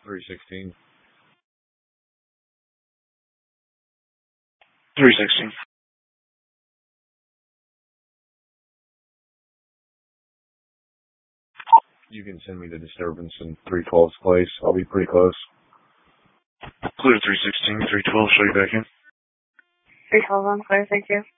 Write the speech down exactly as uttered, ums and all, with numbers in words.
three sixteen. three sixteen. You can send me the disturbance in three twelve's place. I'll be pretty close. Clear three sixteen, three twelve, show you back in. three twelve on clear, thank you.